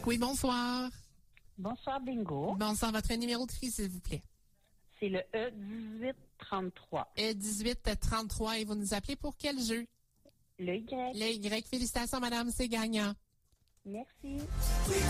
Oui, bonsoir. Bonsoir, Bingo. Bonsoir, votre numéro de fille, s'il vous plaît. C'est le E1833. E1833, et vous nous appelez pour quel jeu? Le Y. Le Y. Félicitations, madame, c'est gagnant. Merci.